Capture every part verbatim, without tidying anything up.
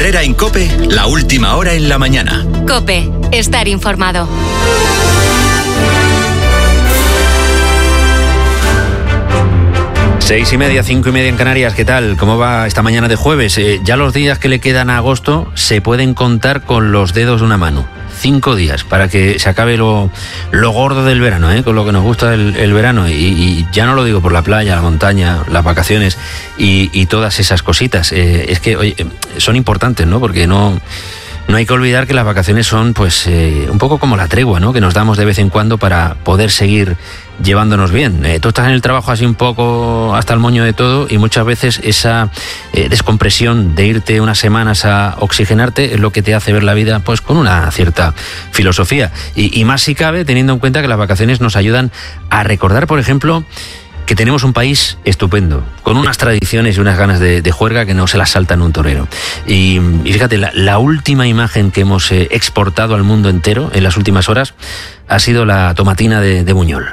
Herrera en COPE, la última hora en la mañana. COPE, estar informado. Seis y media, cinco y media en Canarias. ¿Qué tal? ¿Cómo va esta mañana de jueves? Eh, ya los días que le quedan a agosto se pueden contar con los dedos de una mano. Cinco días para que se acabe lo, lo gordo del verano, ¿eh? Con lo que nos gusta el, el verano. Y, y ya no lo digo por la playa, la montaña, las vacaciones y, y todas esas cositas. Eh, es que oye, son importantes, ¿no? Porque no... No hay que olvidar que las vacaciones son pues eh, un poco como la tregua, ¿no? Que nos damos de vez en cuando para poder seguir llevándonos bien. Eh, tú estás en el trabajo así un poco hasta el moño de todo y muchas veces esa eh, descompresión de irte unas semanas a oxigenarte es lo que te hace ver la vida pues con una cierta filosofía. Y, y más si cabe teniendo en cuenta que las vacaciones nos ayudan a recordar, por ejemplo, que tenemos un país estupendo, con unas tradiciones y unas ganas de, de juerga que no se las saltan un torero. Y, y fíjate, la, la última imagen que hemos eh, exportado al mundo entero en las últimas horas ha sido la tomatina de, de Buñol.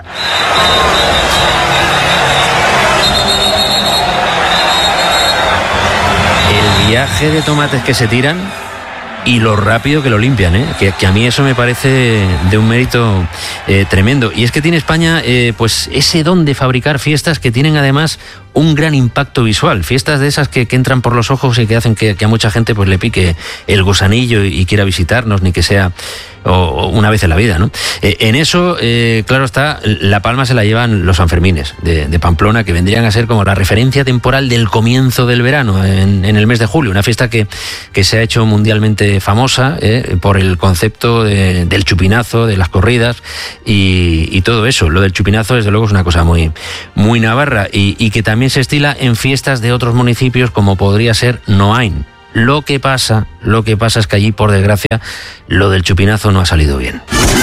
El viaje de tomates que se tiran y lo rápido que lo limpian, ¿eh? que, que a mí eso me parece de un mérito eh, tremendo. Y es que tiene España eh, pues ese don de fabricar fiestas que tienen además un gran impacto visual, fiestas de esas que, que entran por los ojos y que hacen que, que a mucha gente pues le pique el gusanillo y, y quiera visitarnos, ni que sea o, o una vez en la vida, ¿no? Eh, en eso, eh, claro está, la palma se la llevan los Sanfermines de, de Pamplona, que vendrían a ser como la referencia temporal del comienzo del verano, en, en el mes de julio, una fiesta que, que se ha hecho mundialmente famosa eh, por el concepto de, del chupinazo, de las corridas y, y todo eso. Lo del chupinazo, desde luego, es una cosa muy, muy navarra y, y que también se estila en fiestas de otros municipios como podría ser Noain. Lo que pasa, lo que pasa es que allí, por desgracia, lo del chupinazo no ha salido bien.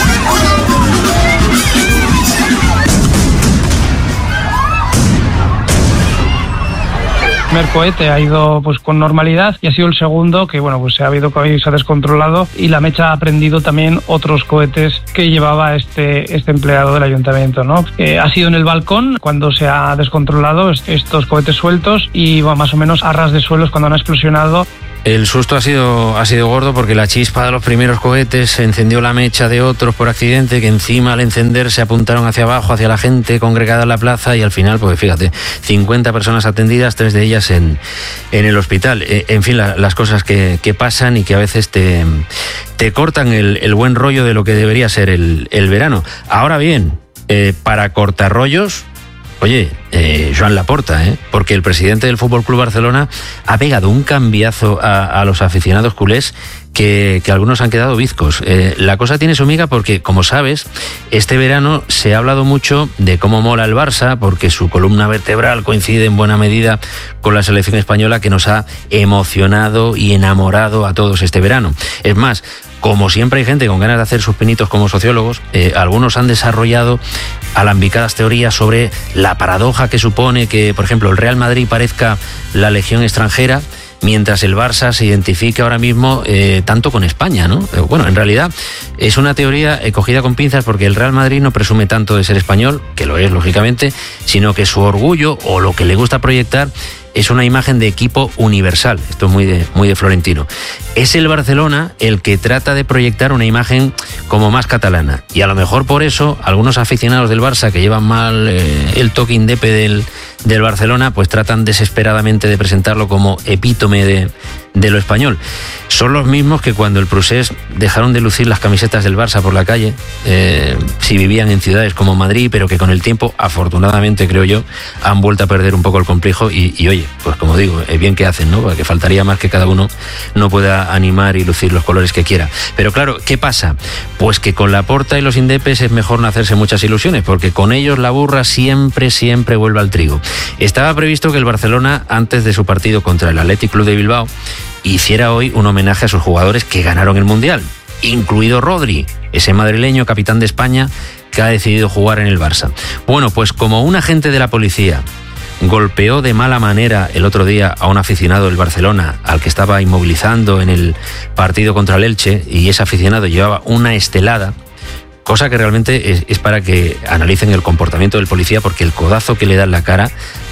El primer cohete ha ido pues con normalidad y ha sido el segundo que bueno pues se ha habido se ha descontrolado y la mecha ha prendido también otros cohetes que llevaba este este empleado del ayuntamiento, ¿no? Eh, ha sido en el balcón cuando se ha descontrolado estos cohetes sueltos y bueno, más o menos a ras de suelos cuando han explosionado. El susto ha sido, ha sido gordo porque la chispa de los primeros cohetes encendió la mecha de otros por accidente que encima al encender se apuntaron hacia abajo, hacia la gente congregada en la plaza y al final, pues fíjate, cincuenta personas atendidas, tres de ellas en, en el hospital. Eh, en fin, la, las cosas que, que pasan y que a veces te, te cortan el, el buen rollo de lo que debería ser el, el verano. Ahora bien, eh, para cortarrollos, oye, eh, Joan Laporta, ¿eh? porque el presidente del F C Barcelona ha pegado un cambiazo a, a los aficionados culés que, que algunos han quedado bizcos. Eh, la cosa tiene su miga porque, como sabes, este verano se ha hablado mucho de cómo mola el Barça, porque su columna vertebral coincide en buena medida con la selección española que nos ha emocionado y enamorado a todos este verano. Es más, como siempre hay gente con ganas de hacer sus pinitos como sociólogos, eh, algunos han desarrollado alambicadas teorías sobre la paradoja que supone que, por ejemplo, el Real Madrid parezca la legión extranjera, mientras el Barça se identifica ahora mismo eh, tanto con España, ¿no? Eh, bueno, en realidad es una teoría eh, cogida con pinzas porque el Real Madrid no presume tanto de ser español, que lo es lógicamente, sino que su orgullo o lo que le gusta proyectar es una imagen de equipo universal. Esto es muy de, muy de Florentino. Es el Barcelona el que trata de proyectar una imagen como más catalana. Y a lo mejor por eso algunos aficionados del Barça que llevan mal eh, el toque indepe del, del Barcelona, pues tratan desesperadamente de presentarlo como epítome de, de lo español. Son los mismos que cuando el Prusés dejaron de lucir las camisetas del Barça por la calle, eh, si vivían en ciudades como Madrid, pero que con el tiempo, afortunadamente creo yo, han vuelto a perder un poco el complejo y, y oye, pues como digo, es bien que hacen, ¿no? Porque faltaría más que cada uno no pueda animar y lucir los colores que quiera. Pero claro, ¿qué pasa? Pues que con Laporta y los indepes es mejor no hacerse muchas ilusiones, porque con ellos la burra siempre, siempre vuelve al trigo. Estaba previsto que el Barcelona, antes de su partido contra el Athletic Club de Bilbao, hiciera hoy un homenaje a sus jugadores que ganaron el Mundial, incluido Rodri, ese madrileño capitán de España que ha decidido jugar en el Barça. Bueno, pues como un agente de la policía golpeó de mala manera el otro día a un aficionado del Barcelona al que estaba inmovilizando en el partido contra el Elche, y ese aficionado llevaba una estelada, cosa que realmente es, es para que analicen el comportamiento del policía, porque el codazo que le da en la cara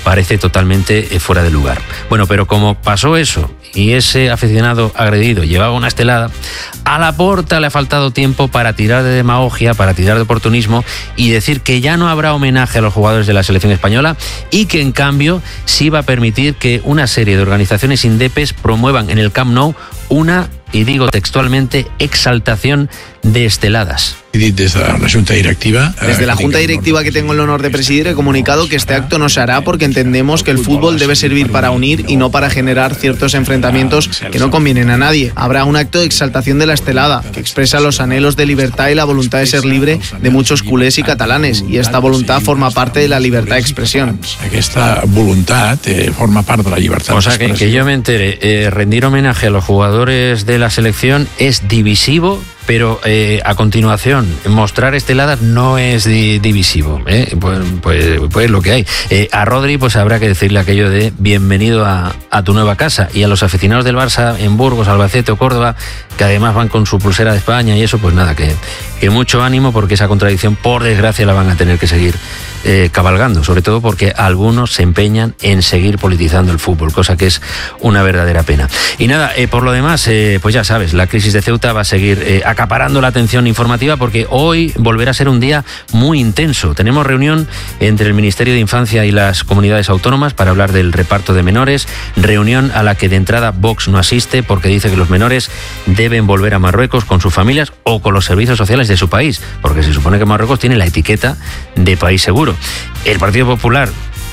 parece totalmente fuera de lugar. Bueno, pero como pasó eso y ese aficionado agredido llevaba una estelada, a Laporta le ha faltado tiempo para tirar de demagogia, para tirar de oportunismo y decir que ya no habrá homenaje a los jugadores de la selección española y que en cambio sí va a permitir que una serie de organizaciones indepes promuevan en el Camp Nou una, y digo textualmente, exaltación de esteladas. Desde la Junta Directiva. Desde la Junta Directiva que tengo el honor de presidir he comunicado que este acto no se hará porque entendemos que el fútbol debe servir para unir y no para generar ciertos enfrentamientos que no convienen a nadie. Habrá un acto de exaltación de la estelada que expresa los anhelos de libertad y la voluntad de ser libre de muchos culés y catalanes, y esta voluntad forma parte de la libertad de expresión. Esta voluntad eh, forma parte de la libertad. O sea, que, que yo me entere, eh, rendir homenaje a los jugadores de la selección es divisivo, pero eh, a continuación mostrar esteladas no es di- divisivo, ¿eh? pues, pues, pues lo que hay. Eh, a Rodri pues habrá que decirle aquello de bienvenido a, a tu nueva casa, y a los aficionados del Barça en Burgos, Albacete o Córdoba, que además van con su pulsera de España y eso, pues nada, que, que mucho ánimo, porque esa contradicción por desgracia la van a tener que seguir eh, cabalgando, sobre todo porque algunos se empeñan en seguir politizando el fútbol, cosa que es una verdadera pena. Y nada, eh, por lo demás, eh, pues ya sabes, la crisis de Ceuta va a seguir eh, acaparando la atención informativa, porque hoy volverá a ser un día muy intenso. Tenemos reunión entre el Ministerio de Infancia y las comunidades autónomas para hablar del reparto de menores, reunión a la que de entrada Vox no asiste porque dice que los menores deben volver a Marruecos con sus familias o con los servicios sociales de su país, porque se supone que Marruecos tiene la etiqueta de país seguro. El Partido Popular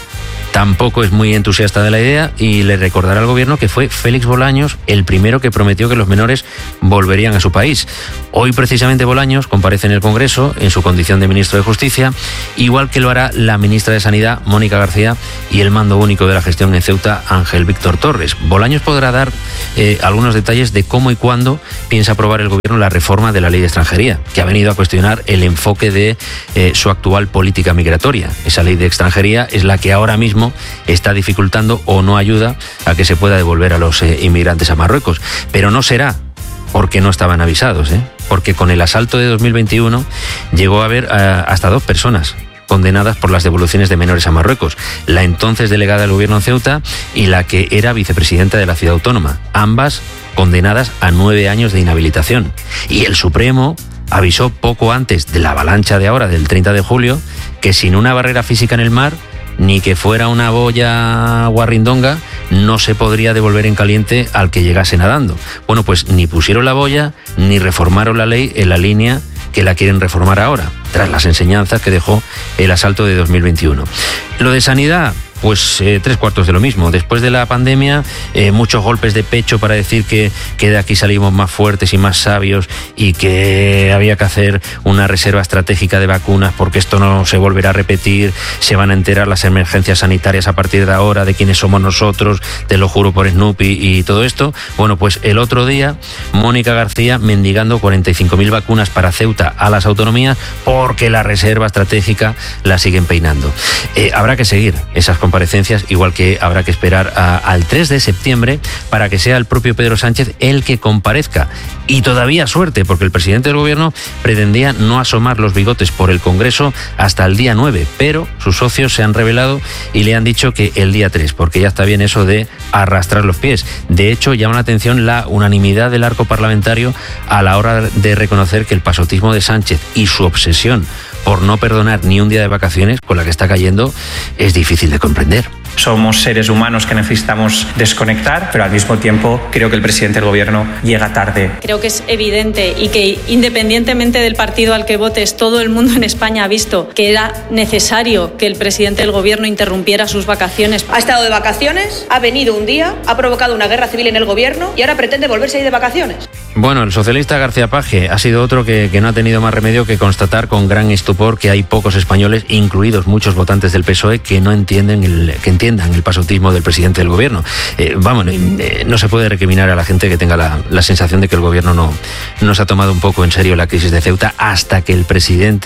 tampoco es muy entusiasta de la idea y le recordará al gobierno que fue Félix Bolaños el primero que prometió que los menores volverían a su país. Hoy precisamente Bolaños comparece en el Congreso en su condición de ministro de Justicia, igual que lo hará la ministra de Sanidad, Mónica García, y el mando único de la gestión en Ceuta, Ángel Víctor Torres. Bolaños podrá dar eh, algunos detalles de cómo y cuándo piensa aprobar el gobierno la reforma de la ley de extranjería, que ha venido a cuestionar el enfoque de eh, su actual política migratoria. Esa ley de extranjería es la que ahora mismo está dificultando o no ayuda a que se pueda devolver a los eh, inmigrantes a Marruecos. Pero no será porque no estaban avisados, ¿eh? Porque con el asalto de dos mil veintiuno llegó a haber eh, hasta dos personas condenadas por las devoluciones de menores a Marruecos, la entonces delegada del gobierno en Ceuta y la que era vicepresidenta de la ciudad autónoma, ambas condenadas a nueve años de inhabilitación. Y el Supremo avisó poco antes de la avalancha de ahora, del treinta de julio, que sin una barrera física en el mar, ni que fuera una boya guarrindonga, no se podría devolver en caliente al que llegase nadando. Bueno, pues ni pusieron la boya, ni reformaron la ley en la línea que la quieren reformar ahora, tras las enseñanzas que dejó el asalto de dos mil veintiuno. Lo de sanidad, pues eh, tres cuartos de lo mismo. Después de la pandemia, eh, muchos golpes de pecho para decir que, que de aquí salimos más fuertes y más sabios y que había que hacer una reserva estratégica de vacunas porque esto no se volverá a repetir, se van a enterar las emergencias sanitarias a partir de ahora de quiénes somos nosotros, te lo juro por Snoopy y todo esto. Bueno, pues el otro día, Mónica García mendigando cuarenta y cinco mil vacunas para Ceuta a las autonomías porque la reserva estratégica la siguen peinando. Eh, habrá que seguir esas comparecencias, igual que habrá que esperar a, al tres de septiembre para que sea el propio Pedro Sánchez el que comparezca. Y todavía suerte, porque el presidente del gobierno pretendía no asomar los bigotes por el Congreso hasta el día nueve, pero sus socios se han revelado y le han dicho que el día tres, porque ya está bien eso de arrastrar los pies. De hecho, llama la atención la unanimidad del arco parlamentario a la hora de reconocer que el pasotismo de Sánchez y su obsesión por no perdonar ni un día de vacaciones, con la que está cayendo, es difícil de comprender. Somos seres humanos que necesitamos desconectar, pero al mismo tiempo creo que el presidente del gobierno llega tarde. Creo que es evidente y que independientemente del partido al que votes, todo el mundo en España ha visto que era necesario que el presidente del gobierno interrumpiera sus vacaciones. Ha estado de vacaciones, ha venido un día, ha provocado una guerra civil en el gobierno y ahora pretende volverse a ir de vacaciones. Bueno, el socialista García Paje ha sido otro que, que no ha tenido más remedio que constatar con gran estupor que hay pocos españoles, incluidos muchos votantes del P S O E, que no entienden el, que entiendan el pasotismo del presidente del gobierno. Eh, vamos, eh, no se puede recriminar a la gente que tenga la, la sensación de que el gobierno no, no se ha tomado un poco en serio la crisis de Ceuta hasta que el presidente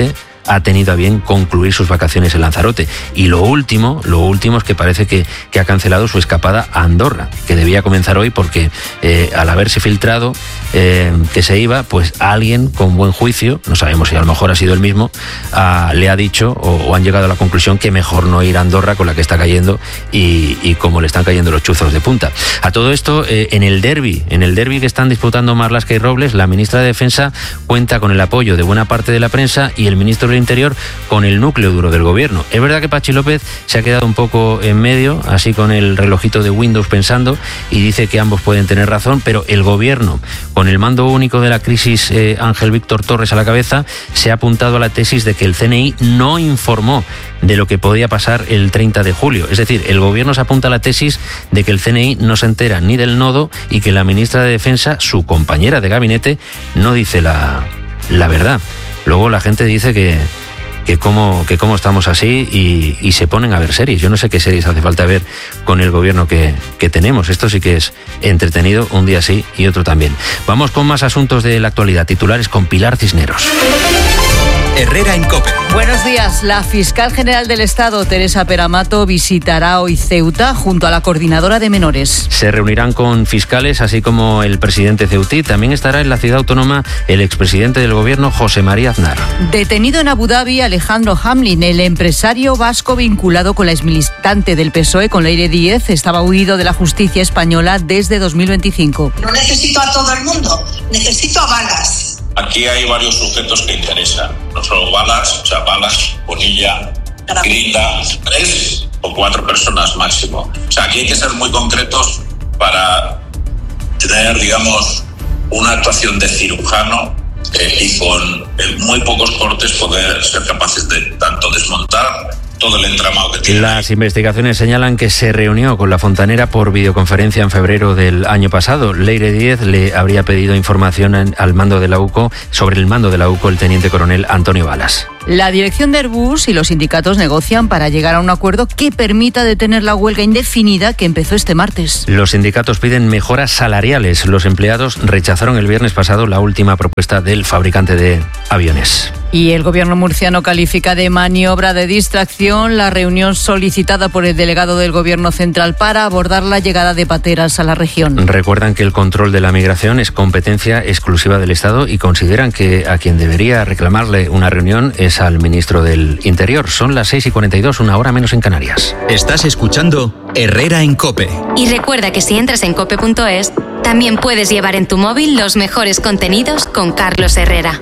ha tenido a bien concluir sus vacaciones en Lanzarote. Y lo último, lo último es que parece que, que ha cancelado su escapada a Andorra, que debía comenzar hoy porque eh, al haberse filtrado eh, que se iba, pues alguien con buen juicio, no sabemos si a lo mejor ha sido el mismo, a, le ha dicho o, o han llegado a la conclusión que mejor no ir a Andorra con la que está cayendo y, y cómo le están cayendo los chuzos de punta. A todo esto, eh, en el derbi, en el derbi que están disputando Marlaska y Robles, la ministra de Defensa cuenta con el apoyo de buena parte de la prensa y el ministro del Interior con el núcleo duro del gobierno. Es verdad que Pachi López se ha quedado un poco en medio, así con el relojito de Windows pensando, y dice que ambos pueden tener razón, pero el gobierno, con el mando único de la crisis, eh, Ángel Víctor Torres a la cabeza, se ha apuntado a la tesis de que el C N I no informó de lo que podía pasar el treinta de julio. Es decir, el gobierno se apunta a la tesis de que el C N I no se entera ni del nodo y que la ministra de Defensa, su compañera de gabinete, no dice la, la verdad. Luego la gente dice que que cómo, que cómo estamos así y, y se ponen a ver series. Yo no sé qué series hace falta ver con el gobierno que, que tenemos. Esto sí que es entretenido, un día sí y otro también. Vamos con más asuntos de la actualidad. Titulares con Pilar Cisneros. Herrera en COPE. Buenos días. La fiscal general del Estado, Teresa Peramato, visitará hoy Ceuta junto a la coordinadora de menores. Se reunirán con fiscales, así como el presidente ceutí. También estará en la ciudad autónoma el expresidente del gobierno, José María Aznar. Detenido en Abu Dhabi, Alejandro Hamlin, el empresario vasco vinculado con la exmilitante del P S O E, con Leire Díez, estaba huido de la justicia española desde dos mil veinticinco. No necesito a todo el mundo, necesito a Balas. Aquí hay varios sujetos que interesan, no solo Balas, o sea, Balas, Bonilla, Grinda, tres o cuatro personas máximo. O sea, aquí hay que ser muy concretos para tener, digamos, una actuación de cirujano eh, y con eh, muy pocos cortes poder ser capaces de tanto desmontar todo el entramado que tiene. Las investigaciones señalan que se reunió con la fontanera por videoconferencia en febrero del año pasado. Leire Díez le habría pedido información en, al mando de la U C O sobre el mando de la U C O el teniente coronel Antonio Balas. La dirección de Airbus y los sindicatos negocian para llegar a un acuerdo que permita detener la huelga indefinida que empezó este martes. Los sindicatos piden mejoras salariales. Los empleados rechazaron el viernes pasado la última propuesta del fabricante de aviones. Y el gobierno murciano califica de maniobra de distracción la reunión solicitada por el delegado del gobierno central para abordar la llegada de pateras a la región. Recuerdan que el control de la migración es competencia exclusiva del Estado y consideran que a quien debería reclamarle una reunión es al ministro del Interior. Son las seis y cuarenta y dos, una hora menos en Canarias. Estás escuchando Herrera en COPE. Y recuerda que si entras en cope punto es, también puedes llevar en tu móvil los mejores contenidos con Carlos Herrera.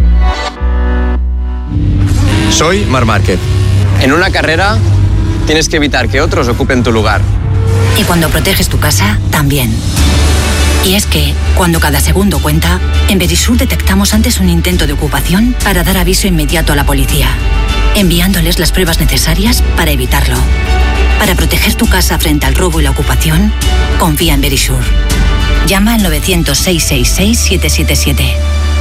Soy Marc Márquez. En una carrera tienes que evitar que otros ocupen tu lugar. Y cuando proteges tu casa, también. Y es que, cuando cada segundo cuenta, en Verisur detectamos antes un intento de ocupación para dar aviso inmediato a la policía, enviándoles las pruebas necesarias para evitarlo. Para proteger tu casa frente al robo y la ocupación, confía en Verisur. Llama al novecientos, seiscientos sesenta y seis, siete siete siete.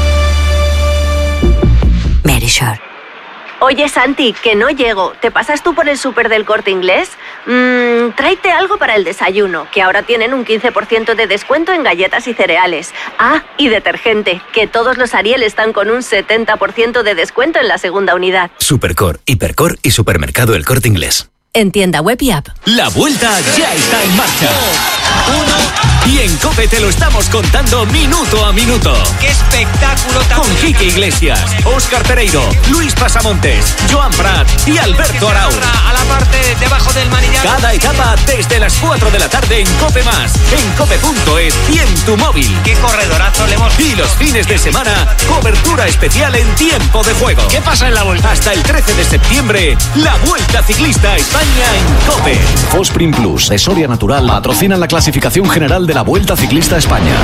Verisur. Oye, Santi, que no llego. ¿Te pasas tú por el súper del Corte Inglés? Mmm, tráete algo para el desayuno, que ahora tienen un quince por ciento de descuento en galletas y cereales. Ah, y detergente, que todos los Ariel están con un setenta por ciento de descuento en la segunda unidad. Supercor, Hipercor y Supermercado El Corte Inglés. En tienda web y app. La vuelta ya está en marcha. Uno, y en COPE te lo estamos contando minuto a minuto. ¡Qué espectáculo tan Con Quique Iglesias, Óscar Pereiro, Luis Pasamontes, Joan Prat y Alberto Arau. A la parte debajo del manillar. Cada etapa desde las cuatro de la tarde en COPE Más, en cope punto es y en tu móvil. ¡Qué corredorazo le hemos... Y los fines de semana, cobertura especial en tiempo de juego. ¿Qué pasa en la vuelta? Hasta el trece de septiembre, la Vuelta Ciclista a España en COPE. Fosprin Plus, de Soria Natural, patrocinan la clasificación general de la Vuelta Ciclista a España.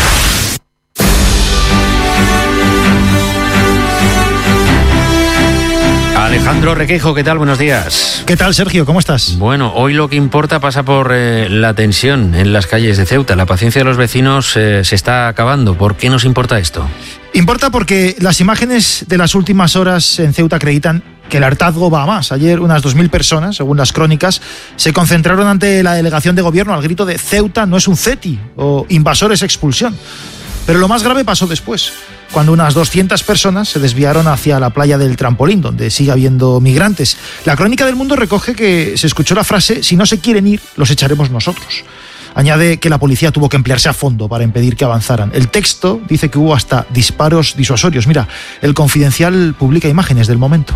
Alejandro Requeijo, ¿qué tal? Buenos días. ¿Qué tal, Sergio? ¿Cómo estás? Bueno, hoy lo que importa pasa por eh, la tensión en las calles de Ceuta. La paciencia de los vecinos eh, se está acabando. ¿Por qué nos importa esto? Importa porque las imágenes de las últimas horas en Ceuta acreditan que el hartazgo va a más. Ayer unas dos mil personas, según las crónicas, se concentraron ante la delegación de gobierno al grito de Ceuta no es un C E T I o invasores expulsión. Pero lo más grave pasó después. cuando unas doscientas personas se desviaron hacia la playa del Trampolín, donde sigue habiendo migrantes. La Crónica del Mundo recoge que se escuchó la frase: si no se quieren ir, los echaremos nosotros. Añade que la policía tuvo que emplearse a fondo para impedir que avanzaran. El texto dice que hubo hasta disparos disuasorios. Mira, El Confidencial publica imágenes del momento.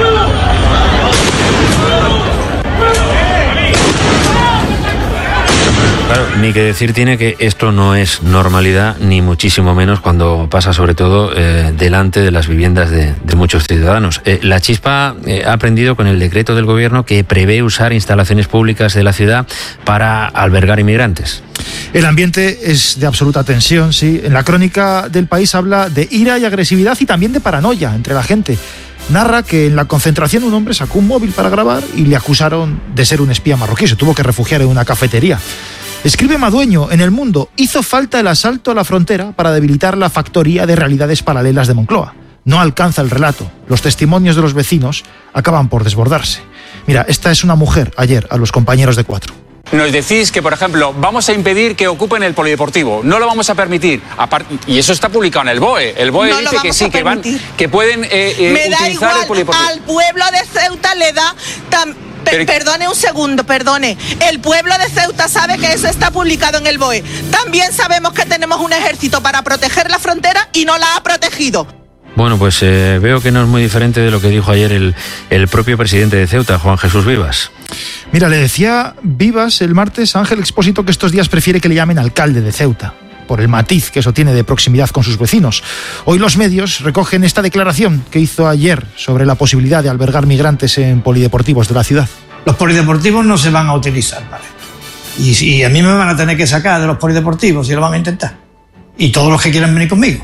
Claro, ni que decir tiene que esto no es normalidad, ni muchísimo menos cuando pasa sobre todo eh, delante de las viviendas de, de muchos ciudadanos. Eh, la Chispa eh, ha aprendido con el decreto del gobierno que prevé usar instalaciones públicas de la ciudad para albergar inmigrantes. El ambiente es de absoluta tensión, sí. En la Crónica del País habla de ira y agresividad y también de paranoia entre la gente. Narra que en la concentración un hombre sacó un móvil para grabar y le acusaron de ser un espía marroquí. Se tuvo que refugiar en una cafetería. Escribe Madueño en El Mundo: hizo falta el asalto a la frontera para debilitar la factoría de realidades paralelas de Moncloa. No alcanza el relato. Los testimonios de los vecinos acaban por desbordarse. Mira, esta es una mujer ayer a los compañeros de Cuatro. Nos decís que, por ejemplo, vamos a impedir que ocupen el polideportivo. No lo vamos a permitir. Apart- y eso está publicado en el B O E. El B O E no dice que sí, que van, que pueden eh, eh, Me da utilizar igual, el polideportivo. Al pueblo de Ceuta le da... Tam- per- perdone un segundo, perdone. El pueblo de Ceuta sabe que eso está publicado en el B O E. También sabemos que tenemos un ejército para proteger la frontera y no la ha protegido. Bueno, pues eh, veo que no es muy diferente de lo que dijo ayer el, el propio presidente de Ceuta, Juan Jesús Vivas. Mira, le decía Vivas el martes a Ángel Expósito que estos días prefiere que le llamen alcalde de Ceuta, por el matiz que eso tiene de proximidad con sus vecinos. Hoy los medios recogen esta declaración que hizo ayer sobre la posibilidad de albergar migrantes en polideportivos de la ciudad. Los polideportivos no se van a utilizar, ¿vale? Y, y a mí me van a tener que sacar de los polideportivos si lo van a intentar. Y todos los que quieran venir conmigo.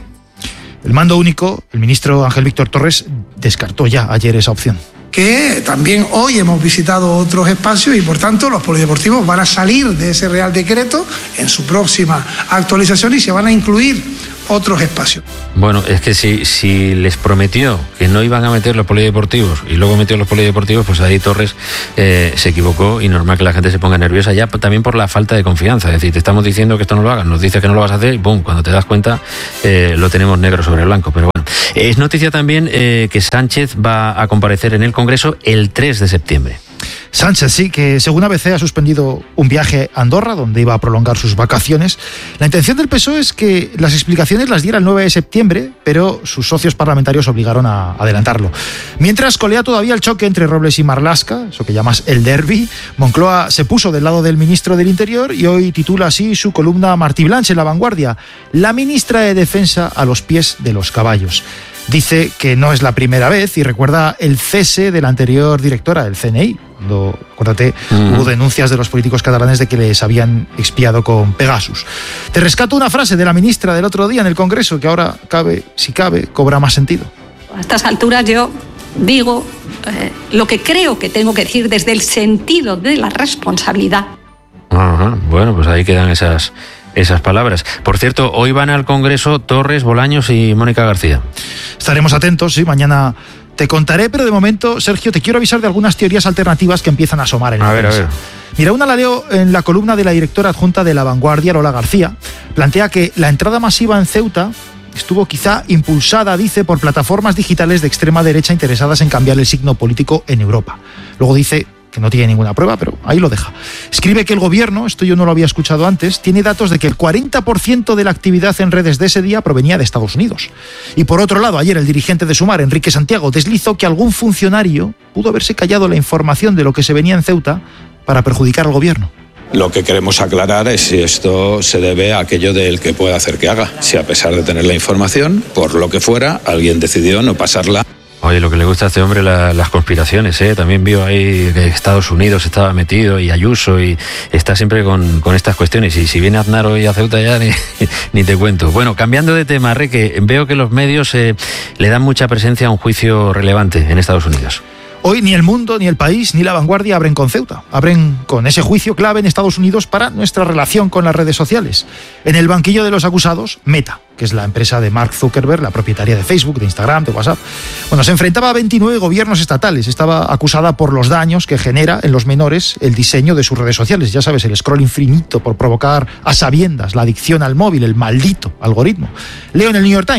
El mando único, el ministro Ángel Víctor Torres, descartó ya ayer esa opción. Que también hoy hemos visitado otros espacios y por tanto los polideportivos van a salir de ese Real Decreto en su próxima actualización y se van a incluir otros espacios. Bueno, es que si, si les prometió que no iban a meter los polideportivos y luego metió los polideportivos, pues ahí Torres eh, se equivocó y normal que la gente se ponga nerviosa ya también por la falta de confianza. Es decir, te estamos diciendo que esto no lo hagas, nos dices que no lo vas a hacer y pum, cuando te das cuenta eh, lo tenemos negro sobre blanco. Pero bueno, es noticia también eh, que Sánchez va a comparecer en el Congreso el tres de septiembre. Sánchez, sí, que según A B C ha suspendido un viaje a Andorra, donde iba a prolongar sus vacaciones. La intención del P S O E es que las explicaciones las diera el nueve de septiembre, pero sus socios parlamentarios obligaron a adelantarlo. Mientras colea todavía el choque entre Robles y Marlaska, eso que llamas el derbi, Moncloa se puso del lado del ministro del Interior y hoy titula así su columna Martí Blanch en La Vanguardia: la ministra de Defensa a los pies de los caballos. Dice que no es la primera vez y recuerda el cese de la anterior directora del C N I. Cuando, acuérdate, mm. hubo denuncias de los políticos catalanes de que les habían expiado con Pegasus. Te rescato una frase de la ministra del otro día en el Congreso que ahora, cabe, si cabe, cobra más sentido. A estas alturas yo digo eh, lo que creo que tengo que decir desde el sentido de la responsabilidad. Ajá, bueno, pues ahí quedan esas... esas palabras. Por cierto, hoy van al Congreso Torres, Bolaños y Mónica García. Estaremos atentos, sí, mañana te contaré, pero de momento, Sergio, te quiero avisar de algunas teorías alternativas que empiezan a asomar en el A ver, a ver. Mira, una la leo en la columna de la directora adjunta de La Vanguardia, Lola García. Plantea que la entrada masiva en Ceuta estuvo quizá impulsada, dice, por plataformas digitales de extrema derecha interesadas en cambiar el signo político en Europa. Luego dice que no tiene ninguna prueba, pero ahí lo deja. Escribe que el gobierno, esto yo no lo había escuchado antes, tiene datos de que el cuarenta por ciento de la actividad en redes de ese día provenía de Estados Unidos. Y por otro lado, ayer el dirigente de Sumar, Enrique Santiago, deslizó que algún funcionario pudo haberse callado la información de lo que se venía en Ceuta para perjudicar al gobierno. Lo que queremos aclarar es si esto se debe a aquello del que puede hacer que haga. Si a pesar de tener la información, por lo que fuera, alguien decidió no pasarla. Oye, lo que le gusta a este hombre, la, las conspiraciones, ¿eh? También vio ahí que Estados Unidos estaba metido y Ayuso y está siempre con, con estas cuestiones. Y si viene Aznar hoy a Ceuta ya ni, ni te cuento. Bueno, cambiando de tema, Reque, veo que los medios eh, le dan mucha presencia a un juicio relevante en Estados Unidos. Hoy ni El Mundo, ni El País, ni La Vanguardia abren con Ceuta. Abren con ese juicio clave en Estados Unidos para nuestra relación con las redes sociales. En el banquillo de los acusados, Meta, que es la empresa de Mark Zuckerberg, la propietaria de Facebook, de Instagram, de WhatsApp. Bueno, se enfrentaba a veintinueve gobiernos estatales. Estaba acusada por los daños que genera en los menores el diseño de sus redes sociales. Ya sabes, el scroll infinito por provocar a sabiendas la adicción al móvil, el maldito algoritmo. Leo en el New York Times: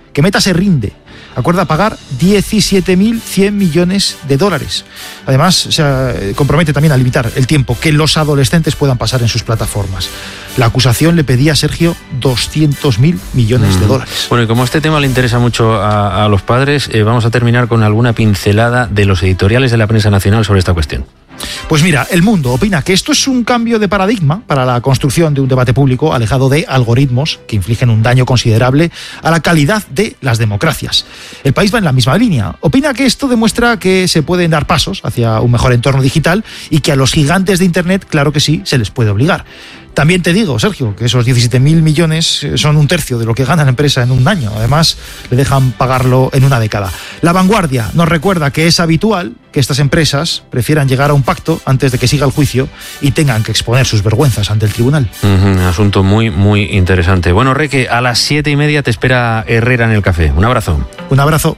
que Meta se rinde. Acuerda pagar diecisiete mil cien millones de dólares. Además, se compromete también a limitar el tiempo que los adolescentes puedan pasar en sus plataformas. La acusación le pedía a Sergio doscientos mil millones de dólares. Bueno, y como este tema le interesa mucho a, a los padres, eh, vamos a terminar con alguna pincelada de los editoriales de la prensa nacional sobre esta cuestión. Pues mira, El Mundo opina que esto es un cambio de paradigma para la construcción de un debate público alejado de algoritmos que infligen un daño considerable a la calidad de las democracias. El País va en la misma línea. Opina que esto demuestra que se pueden dar pasos hacia un mejor entorno digital y que a los gigantes de Internet, claro que sí, se les puede obligar. También te digo, Sergio, que esos diecisiete mil millones son un tercio de lo que gana la empresa en un año. Además, le dejan pagarlo en una década. La Vanguardia nos recuerda que es habitual que estas empresas prefieran llegar a un pacto antes de que siga el juicio y tengan que exponer sus vergüenzas ante el tribunal. Uh-huh, asunto muy, muy interesante. Bueno, Reque, a las siete y media te espera Herrera en el café. Un abrazo. Un abrazo.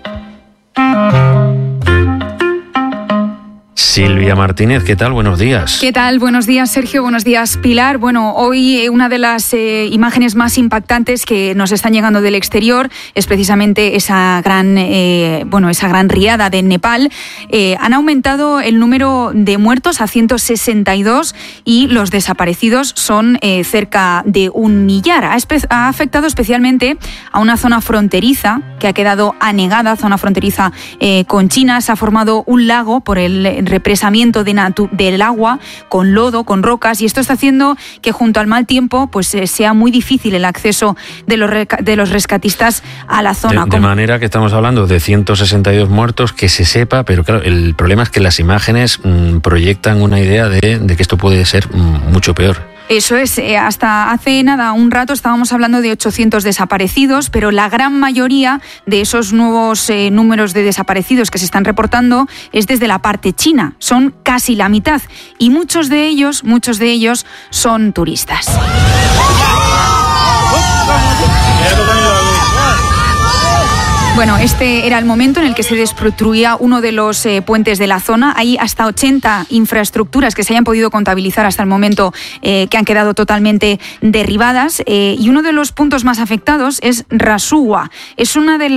Silvia Martínez, ¿qué tal? Buenos días. ¿Qué tal? Buenos días, Sergio. Buenos días, Pilar. Bueno, hoy una de las eh, imágenes más impactantes que nos están llegando del exterior es precisamente esa gran, eh, bueno, esa gran riada de Nepal. Eh, han aumentado el número de muertos a ciento sesenta y dos y los desaparecidos son eh, cerca de un millar. Ha, espe- ha afectado especialmente a una zona fronteriza que ha quedado anegada, zona fronteriza eh, con China. Se ha formado un lago por el represamiento de natu- del agua con lodo, con rocas, y esto está haciendo que junto al mal tiempo pues eh, sea muy difícil el acceso de los, reca- de los rescatistas a la zona. De, de manera que estamos hablando de ciento sesenta y dos muertos, que se sepa, pero claro, el problema es que las imágenes mmm, proyectan una idea de, de que esto puede ser mmm, mucho peor. Eso es, eh, hasta hace nada, un rato, estábamos hablando de ochocientos desaparecidos, pero la gran mayoría de esos nuevos eh, números de desaparecidos que se están reportando es desde la parte china. Son casi la mitad y muchos de ellos, muchos de ellos son turistas. Bueno, este era el momento en el que se destruía uno de los eh, puentes de la zona. Hay hasta ochenta infraestructuras que se hayan podido contabilizar hasta el momento eh, que han quedado totalmente derribadas. Eh, y uno de los puntos más afectados es Rasuwa. Es una de las